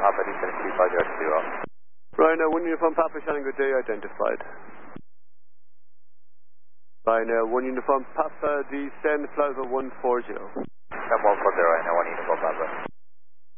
Papa descend 25 Ryanair 1 Uniform Papa Shannon, good day, identified. Ryanair 1 Uniform Papa descend Plaza 140. I'm 140 Ryanair 1 Uniform Papa.